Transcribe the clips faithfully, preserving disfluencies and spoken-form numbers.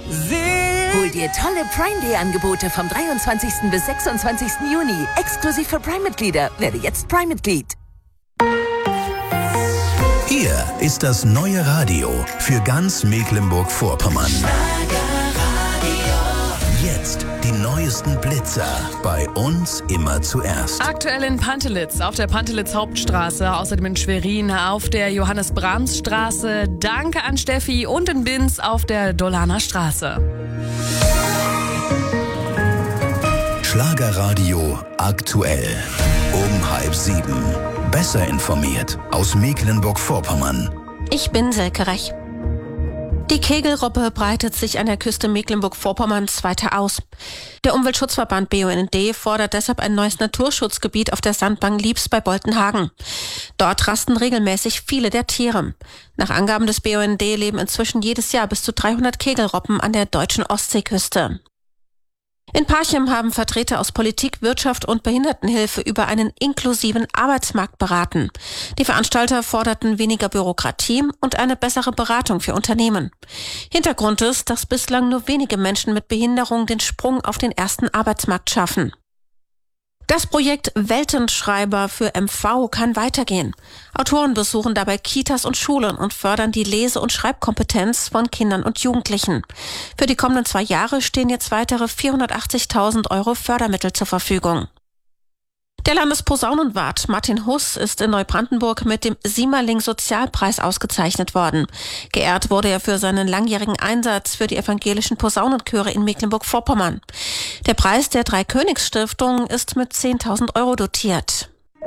Hol dir tolle Prime Day Angebote vom dreiundzwanzigsten bis sechsundzwanzigsten Juni. Exklusiv für Prime-Mitglieder. Werde jetzt Prime-Mitglied. Hier ist das neue Radio für ganz Mecklenburg-Vorpommern. Jetzt die neuesten Blitzer. Bei uns immer zuerst. Aktuell in Pantelitz, auf der Pantelitz-Hauptstraße, außerdem in Schwerin auf der Johannes-Brahms-Straße. Danke an Steffi und in Binz auf der Dolaner Straße. Schlagerradio aktuell. Um halb sieben. Besser informiert aus Mecklenburg-Vorpommern. Ich bin Silke Rech. Die Kegelrobbe breitet sich an der Küste Mecklenburg-Vorpommerns weiter aus. Der Umweltschutzverband B U N D fordert deshalb ein neues Naturschutzgebiet auf der Sandbank Liebs bei Boltenhagen. Dort rasten regelmäßig viele der Tiere. Nach Angaben des B U N D leben inzwischen jedes Jahr bis zu dreihundert Kegelrobben an der deutschen Ostseeküste. In Parchim haben Vertreter aus Politik, Wirtschaft und Behindertenhilfe über einen inklusiven Arbeitsmarkt beraten. Die Veranstalter forderten weniger Bürokratie und eine bessere Beratung für Unternehmen. Hintergrund ist, dass bislang nur wenige Menschen mit Behinderung den Sprung auf den ersten Arbeitsmarkt schaffen. Das Projekt Weltenschreiber für M V kann weitergehen. Autoren besuchen dabei Kitas und Schulen und fördern die Lese- und Schreibkompetenz von Kindern und Jugendlichen. Für die kommenden zwei Jahre stehen jetzt weitere vierhundertachtzigtausend Euro Fördermittel zur Verfügung. Der Landesposaunenwart Martin Huss ist in Neubrandenburg mit dem Siemerling-Sozialpreis ausgezeichnet worden. Geehrt wurde er für seinen langjährigen Einsatz für die evangelischen Posaunenchöre in Mecklenburg-Vorpommern. Der Preis der Dreikönigsstiftung ist mit zehntausend Euro dotiert.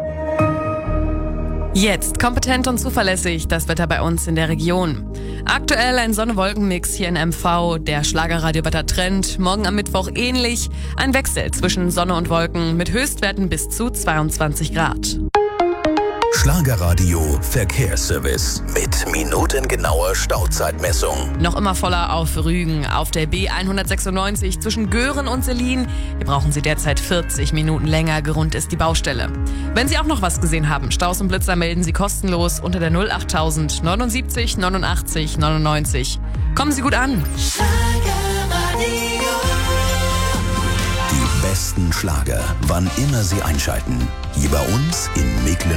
Jetzt kompetent und zuverlässig das Wetter bei uns in der Region. Aktuell ein Sonne-Wolken-Mix hier in M V, der Schlagerradio-Wetter-Trend. Morgen am Mittwoch ähnlich. Ein Wechsel zwischen Sonne und Wolken mit Höchstwerten bis zu zweiundzwanzig Grad. Schlagerradio Verkehrsservice mit minutengenauer Stauzeitmessung. Noch immer voller auf Rügen. Auf der B hundertsechsundneunzig zwischen Göhren und Selin. Hier brauchen Sie derzeit vierzig Minuten länger. Grund ist die Baustelle. Wenn Sie auch noch was gesehen haben, Staus und Blitzer melden Sie kostenlos unter der null achttausend neunundsiebzig neunundachtzig neunundneunzig. Kommen Sie gut an. Die besten Schlager, wann immer Sie einschalten. Hier bei uns in Mecklenburg.